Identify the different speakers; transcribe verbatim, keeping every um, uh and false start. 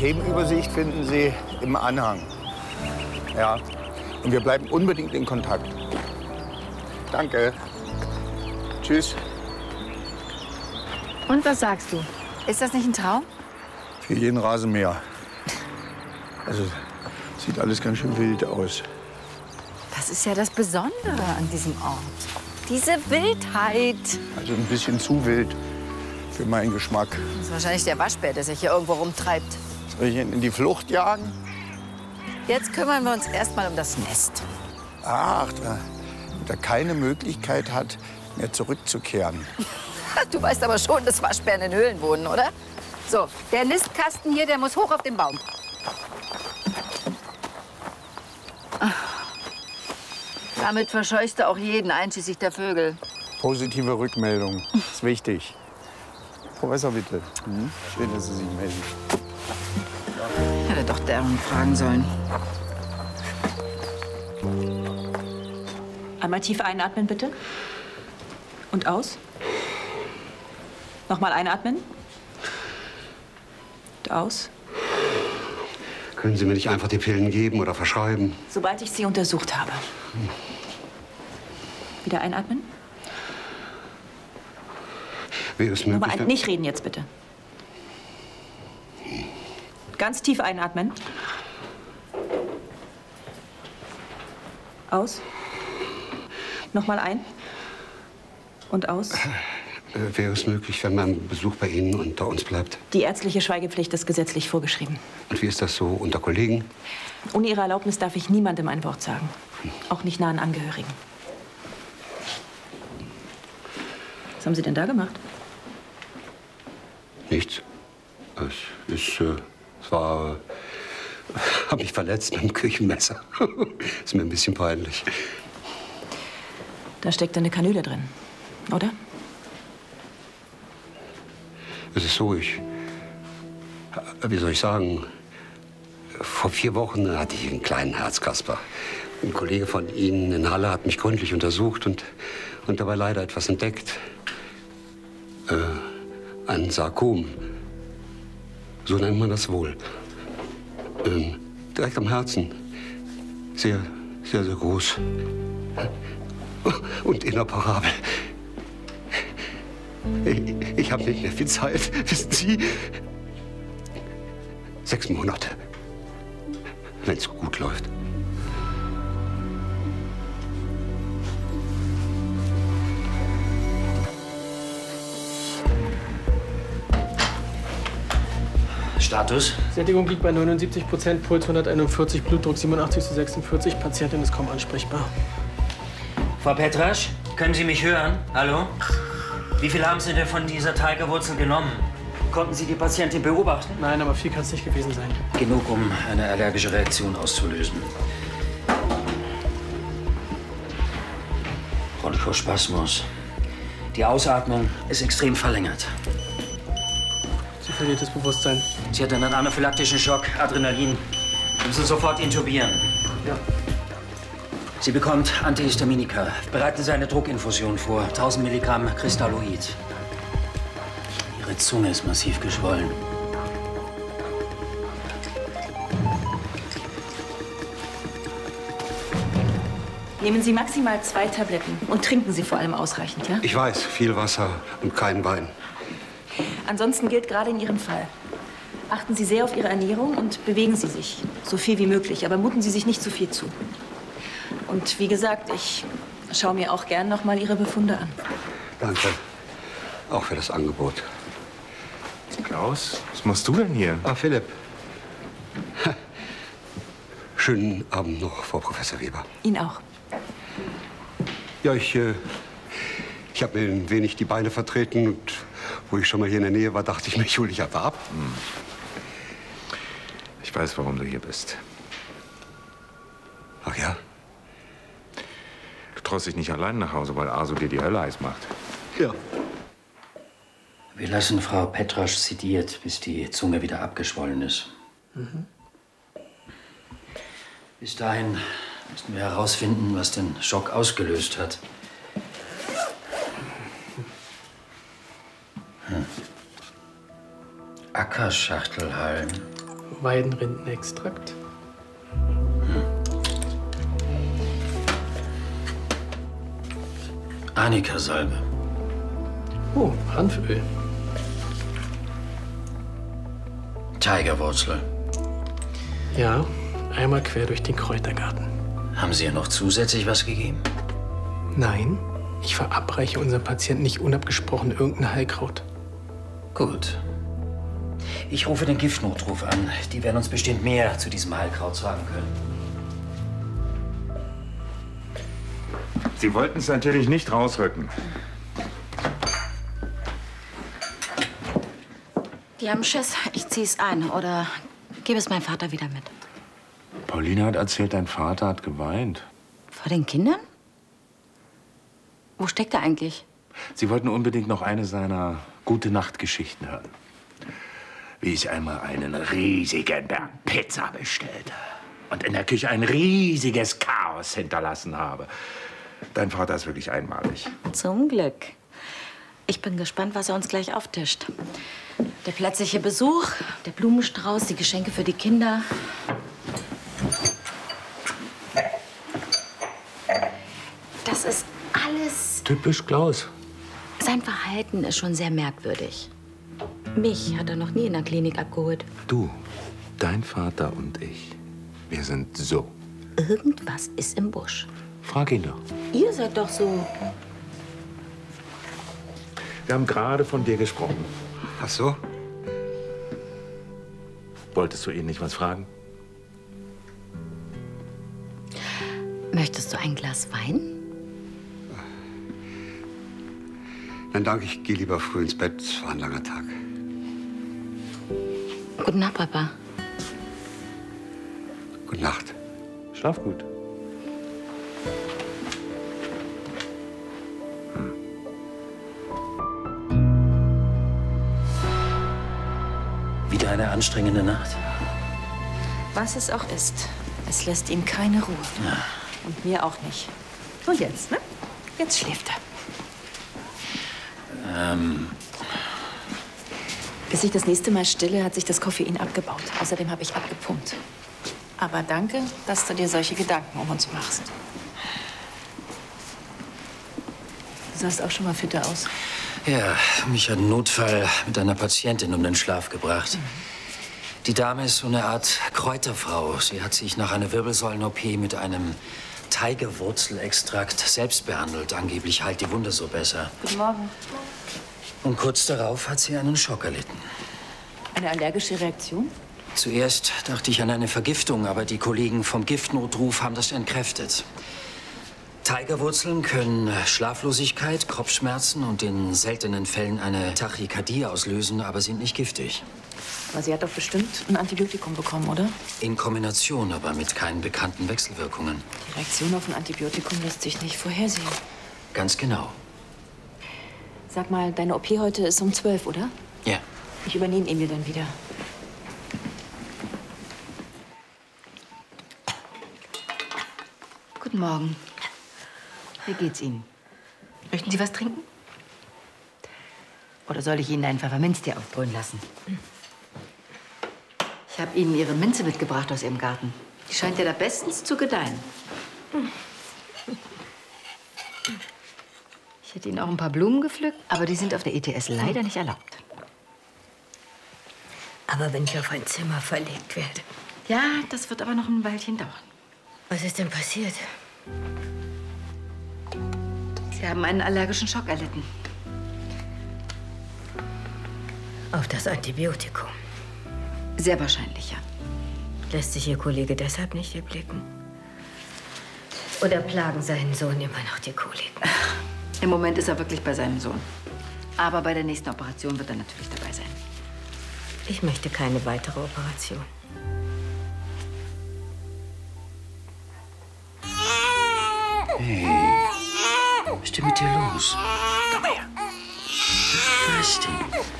Speaker 1: Themenübersicht finden Sie im Anhang. Ja. Und wir bleiben unbedingt in Kontakt. Danke. Tschüss.
Speaker 2: Und was sagst du? Ist das nicht ein Traum?
Speaker 1: Für jeden Rasenmäher. Also, sieht alles ganz schön wild aus.
Speaker 2: Das ist ja das Besondere an diesem Ort. Diese Wildheit.
Speaker 1: Also ein bisschen zu wild für meinen Geschmack.
Speaker 2: Das ist wahrscheinlich der Waschbär, der sich hier irgendwo rumtreibt.
Speaker 1: Soll ich ihn in die Flucht jagen?
Speaker 2: Jetzt kümmern wir uns erstmal um das Nest.
Speaker 1: Ach, da, da keine Möglichkeit hat, mehr zurückzukehren.
Speaker 2: Du weißt aber schon, dass Waschbären in Höhlen wohnen, oder? So, der Nistkasten hier, der muss hoch auf den Baum. Damit verscheuchst du auch jeden, einschließlich der Vögel.
Speaker 1: Positive Rückmeldung, ist wichtig. Professor Witte, hm? Schön, dass Sie sich melden.
Speaker 2: Hätte doch Darren fragen sollen.
Speaker 3: Einmal tief einatmen, bitte. Und aus. Nochmal einatmen. Und aus.
Speaker 4: Können Sie mir nicht einfach die Pillen geben oder verschreiben?
Speaker 3: Sobald ich sie untersucht habe. Wieder einatmen.
Speaker 4: Wäre es möglich,
Speaker 3: Nummer eins,
Speaker 4: wenn-
Speaker 3: nicht reden jetzt bitte. Ganz tief einatmen. Aus. Nochmal ein. Und aus.
Speaker 4: Äh, wäre es möglich, wenn mein Besuch bei Ihnen unter uns bleibt?
Speaker 3: Die ärztliche Schweigepflicht ist gesetzlich vorgeschrieben.
Speaker 4: Und wie ist das so unter Kollegen?
Speaker 3: Ohne Ihre Erlaubnis darf ich niemandem ein Wort sagen. Auch nicht nahen Angehörigen. Was haben Sie denn da gemacht?
Speaker 4: Nichts. Es ist, äh, es war, äh, habe mich verletzt mit dem Küchenmesser. Ist mir ein bisschen peinlich.
Speaker 3: Da steckt eine Kanüle drin, oder?
Speaker 4: Es ist so, ich, wie soll ich sagen, vor vier Wochen hatte ich einen kleinen Herzkasper. Ein Kollege von Ihnen in Halle hat mich gründlich untersucht und, und dabei leider etwas entdeckt. Äh, ein Sarkom. So nennt man das wohl. Ähm, direkt am Herzen. Sehr, sehr, sehr groß. Und inoperabel. Ich, ich habe nicht mehr viel Zeit, wissen Sie? Sechs Monate, wenn es gut läuft.
Speaker 5: Status?
Speaker 6: Sättigung liegt bei neunundsiebzig Prozent, Puls hunderteinundvierzig, Blutdruck siebenundachtzig zu sechsundvierzig. Patientin ist kaum ansprechbar.
Speaker 5: Frau Petrasch, können Sie mich hören? Hallo? Wie viel haben Sie denn von dieser Tigerwurzel genommen? Konnten Sie die Patientin beobachten?
Speaker 6: Nein, aber viel kann es nicht gewesen sein.
Speaker 5: Genug, um eine allergische Reaktion auszulösen. Bronchospasmus. Die Ausatmung ist extrem verlängert.
Speaker 6: Sie verliert das Bewusstsein.
Speaker 5: Sie hat einen anaphylaktischen Schock, Adrenalin. Wir müssen sofort intubieren.
Speaker 6: Ja.
Speaker 5: Sie bekommt Antihistaminika. Bereiten Sie eine Druckinfusion vor. tausend Milligramm Kristalloid. Ihre Zunge ist massiv geschwollen.
Speaker 3: Nehmen Sie maximal zwei Tabletten und trinken Sie vor allem ausreichend, ja?
Speaker 4: Ich weiß, viel Wasser und kein Wein.
Speaker 3: Ansonsten gilt gerade in Ihrem Fall. Achten Sie sehr auf Ihre Ernährung und bewegen Sie sich so viel wie möglich. Aber muten Sie sich nicht zu viel zu. Und wie gesagt, ich schaue mir auch gern noch mal Ihre Befunde an.
Speaker 4: Danke. Auch für das Angebot.
Speaker 7: Klaus, was machst du denn hier?
Speaker 4: Ah, Philipp. Schönen Abend noch, Frau Professor Weber.
Speaker 3: Ihnen auch.
Speaker 4: Ja, ich, äh, ich habe mir ein wenig die Beine vertreten. Und wo ich schon mal hier in der Nähe war, dachte ich mir, ich hole dich einfach ab.
Speaker 7: Hm. Ich weiß, warum du hier bist.
Speaker 4: Ach ja?
Speaker 7: Du traust dich nicht allein nach Hause, weil Aso dir die Hölle heiß macht.
Speaker 4: Ja.
Speaker 5: Wir lassen Frau Petrasch sediert, bis die Zunge wieder abgeschwollen ist.
Speaker 6: Mhm.
Speaker 5: Bis dahin müssen wir herausfinden, was den Schock ausgelöst hat. Hm. Ackerschachtelhalm.
Speaker 6: Weidenrindenextrakt.
Speaker 5: Arnika-Salbe.
Speaker 6: Oh, Hanföl.
Speaker 5: Tigerwurzel.
Speaker 6: Ja, einmal quer durch den Kräutergarten.
Speaker 5: Haben Sie ihr noch zusätzlich was gegeben?
Speaker 6: Nein, ich verabreiche unseren Patienten nicht unabgesprochen irgendein Heilkraut.
Speaker 5: Gut. Ich rufe den Giftnotruf an. Die werden uns bestimmt mehr zu diesem Heilkraut sagen können.
Speaker 7: Sie wollten es natürlich nicht rausrücken.
Speaker 8: Die haben Schiss. Ich zieh's ein. Oder gebe es meinem Vater wieder mit.
Speaker 7: Pauline hat erzählt, dein Vater hat geweint.
Speaker 8: Vor den Kindern? Wo steckt er eigentlich?
Speaker 7: Sie wollten unbedingt noch eine seiner Gute-Nacht-Geschichten hören. Wie ich einmal einen riesigen Berg Pizza bestellte und in der Küche ein riesiges Chaos hinterlassen habe. Dein Vater ist wirklich einmalig.
Speaker 8: Zum Glück. Ich bin gespannt, was er uns gleich auftischt. Der plötzliche Besuch, der Blumenstrauß, die Geschenke für die Kinder. Das ist alles...
Speaker 7: Typisch Klaus.
Speaker 8: Sein Verhalten ist schon sehr merkwürdig. Mich hat er noch nie in der Klinik abgeholt.
Speaker 7: Du, dein Vater und ich, wir sind so.
Speaker 8: Irgendwas ist im Busch.
Speaker 7: Frag ihn doch.
Speaker 8: Ihr seid doch so...
Speaker 7: Wir haben gerade von dir gesprochen.
Speaker 4: Ach so?
Speaker 7: Wolltest du ihn nicht was fragen?
Speaker 8: Möchtest du ein Glas Wein?
Speaker 4: Dann danke, ich gehe lieber früh ins Bett. Es war ein langer Tag.
Speaker 8: Gute Nacht, Papa.
Speaker 4: Gute Nacht.
Speaker 7: Schlaf gut.
Speaker 5: Wieder eine anstrengende Nacht?
Speaker 3: Was es auch ist, es lässt ihm keine Ruhe.
Speaker 5: Ja.
Speaker 3: Und mir auch nicht. Und jetzt, ne? Jetzt schläft er.
Speaker 5: Ähm,
Speaker 3: Bis ich das nächste Mal stille, hat sich das Koffein abgebaut. Außerdem habe ich abgepumpt. Aber danke, dass du dir solche Gedanken um uns machst. Du sahst auch schon mal fitter aus.
Speaker 5: ja, mich hat ein Notfall mit einer Patientin um den Schlaf gebracht. Die Dame ist so eine Art Kräuterfrau. Sie hat sich nach einer Wirbelsäulen-O P mit einem Tigerwurzelextrakt selbst behandelt. Angeblich heilt die Wunde so besser.
Speaker 3: Guten Morgen.
Speaker 5: Und kurz darauf hat sie einen Schock erlitten.
Speaker 3: Eine allergische Reaktion?
Speaker 5: Zuerst dachte ich an eine Vergiftung, aber die Kollegen vom Giftnotruf haben das entkräftet. Tigerwurzeln können Schlaflosigkeit, Kopfschmerzen und in seltenen Fällen eine Tachykardie auslösen, aber sind nicht giftig.
Speaker 3: Aber sie hat doch bestimmt ein Antibiotikum bekommen, oder?
Speaker 5: In Kombination, aber mit keinen bekannten Wechselwirkungen.
Speaker 3: Die Reaktion auf ein Antibiotikum lässt sich nicht vorhersehen.
Speaker 5: Ganz genau.
Speaker 3: Sag mal, deine O P heute ist um zwölf, oder?
Speaker 5: Ja.
Speaker 3: Ich übernehme Emil dann wieder.
Speaker 2: Guten Morgen. Wie geht's Ihnen? Möchten Sie was trinken? Oder soll ich Ihnen einen Pfefferminztee aufbrühen lassen? Ich habe Ihnen Ihre Minze mitgebracht aus Ihrem Garten. Die scheint ja da bestens zu gedeihen. Ich hätte Ihnen auch ein paar Blumen gepflückt, aber die sind auf der E T S leider nicht erlaubt.
Speaker 9: Aber wenn ich auf ein Zimmer verlegt werde.
Speaker 2: Ja, das wird aber noch ein Weilchen dauern.
Speaker 9: Was ist denn passiert?
Speaker 2: Sie haben einen allergischen Schock erlitten.
Speaker 9: Auf das Antibiotikum.
Speaker 2: Sehr wahrscheinlich, ja.
Speaker 9: Lässt sich Ihr Kollege deshalb nicht erblicken? Oder plagen seinen Sohn immer noch die Koliken?
Speaker 2: Im Moment ist er wirklich bei seinem Sohn. Aber bei der nächsten Operation wird er natürlich dabei sein.
Speaker 9: Ich möchte keine weitere Operation.
Speaker 5: Hey, was ist denn mit dir los? Komm her. Was ist denn?